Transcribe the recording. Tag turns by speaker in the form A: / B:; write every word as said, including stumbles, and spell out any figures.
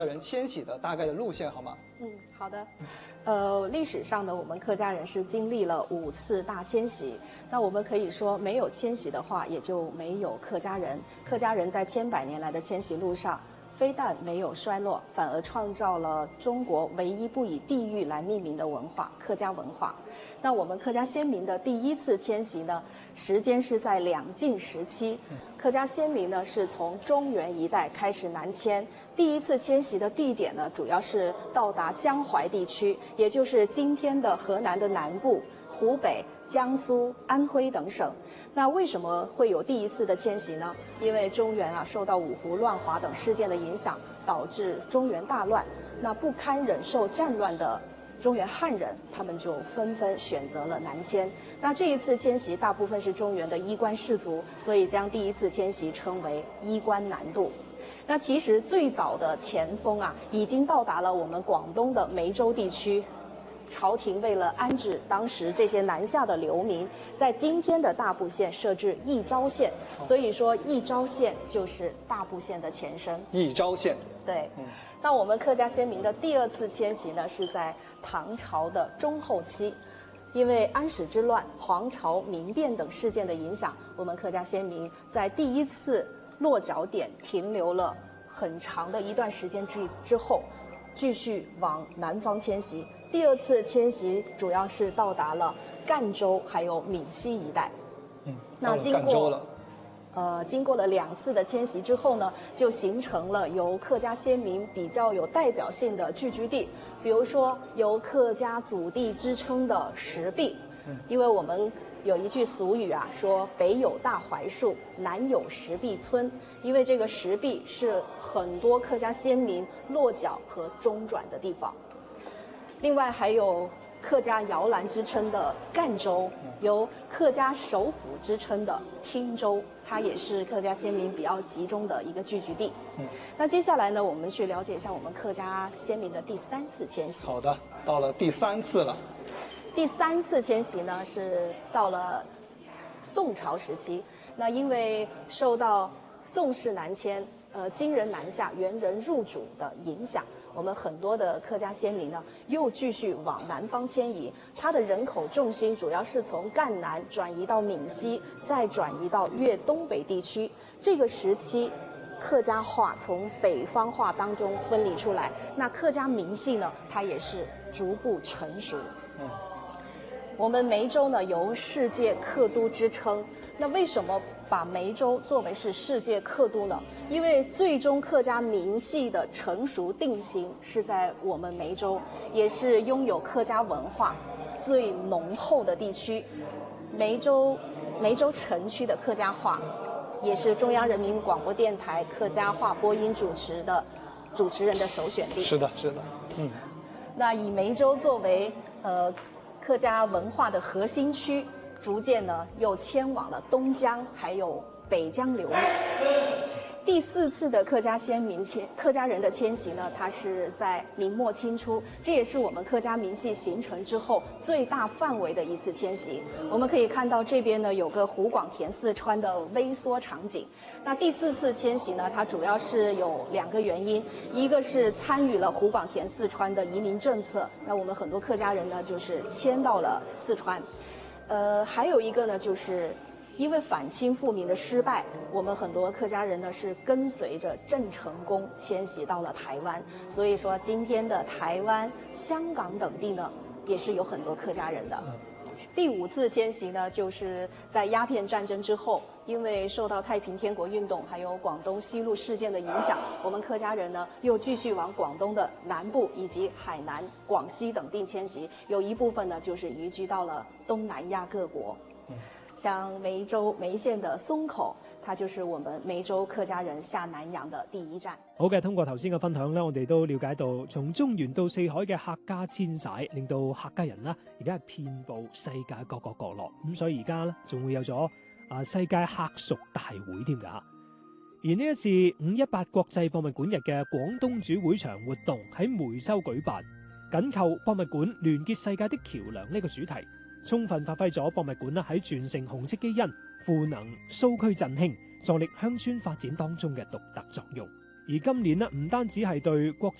A: 人迁徙的大概的路线好吗？
B: 嗯，好的。呃，历史上呢，我们客家人是经历了五次大迁徙。那我们可以说，没有迁徙的话，也就没有客家人。客家人在千百年来的迁徙路上，非但没有衰落，反而创造了中国唯一不以地域来命名的文化——客家文化。那我们客家先民的第一次迁徙呢，时间是在两晋时期。客家先民呢是从中原一带开始南迁，第一次迁徙的地点呢，主要是到达江淮地区，也就是今天的河南的南部、湖北、江苏、安徽等省。那为什么会有第一次的迁徙呢？因为中原啊受到五胡乱华等事件的影响，导致中原大乱。那不堪忍受战乱的中原汉人，他们就纷纷选择了南迁。那这一次迁徙大部分是中原的衣冠士族，所以将第一次迁徙称为衣冠南渡。那其实最早的前锋啊，已经到达了我们广东的梅州地区。朝廷为了安置当时这些南下的流民，在今天的大埔县设置义昭县，所以说义昭县就是大埔县的前身。
A: 义昭县。
B: 对，嗯，那我们客家先民的第二次迁徙呢，是在唐朝的中后期，因为安史之乱、黄巢民变等事件的影响，我们客家先民在第一次落脚点停留了很长的一段时间之之后，继续往南方迁徙。第二次迁徙主要是到达了赣州还有闽西一带。
A: 嗯，
B: 那经过呃经过了两次的迁徙之后呢，就形成了由客家先民比较有代表性的聚居地，比如说由客家祖地之称的石壁。嗯，因为我们有一句俗语啊，说北有大槐树，南有石壁村。因为这个石壁是很多客家先民落脚和中转的地方。另外还有客家摇篮之称的赣州，由客家首府之称的汀州，它也是客家先民比较集中的一个聚居地。嗯，那接下来呢，我们去了解一下我们客家先民的第三次迁徙。
A: 好的，到了第三次了。
B: 第三次迁徙呢，是到了宋朝时期。那因为受到宋氏南迁、呃金人南下、元人入主的影响，我们很多的客家先民呢，又继续往南方迁移。它的人口重心主要是从赣南转移到闽西，再转移到粤东北地区。这个时期，客家话从北方话当中分离出来，那客家民系呢，它也是逐步成熟。嗯，我们梅州呢有世界客都之称。那为什么把梅州作为是世界客都呢？因为最终客家民系的成熟定型是在我们梅州，也是拥有客家文化最浓厚的地区。梅州梅州城区的客家话，也是中央人民广播电台客家话播音主持的主持人的首选地。
A: 是的，是的，嗯。
B: 那以梅州作为呃客家文化的核心区，逐渐呢又迁往了东江还有北江流域。第四次的客家先民迁客家人的迁徙呢，它是在明末清初，这也是我们客家民系形成之后最大范围的一次迁徙。我们可以看到这边呢有个湖广填四川的微缩场景。那第四次迁徙呢，它主要是有两个原因，一个是参与了湖广填四川的移民政策，那我们很多客家人呢就是迁到了四川。呃，还有一个呢就是因为反清复明的失败，我们很多客家人呢是跟随着郑成功迁徙到了台湾，所以说今天的台湾、香港等地呢也是有很多客家人的。第五次迁徙呢，就是在鸦片战争之后，因为受到太平天国运动还有广东西路事件的影响，我们客家人呢又继续往广东的南部以及海南、广西等地迁徙，有一部分呢就是移居到了东南亚各国。像梅州梅县的松口，它就是我們梅州客家人下南洋的第一站。
C: 好嘅，通過頭先嘅分享咧，我哋都了解到，從中原到四海嘅客家遷徙，令到客家人啦，而家係遍佈世界各個角落。咁所以而家咧，仲會有咗啊世界客屬大會添㗎。而呢一次五一八國際博物館日嘅廣東主會場活動喺梅州舉辦，緊扣博物館聯結世界的橋梁呢個主題，充分發揮咗博物館啦喺傳承紅色基因、賦能蘇區振興、助力鄉村發展當中嘅獨特作用。而而今年呢，唔單止係對國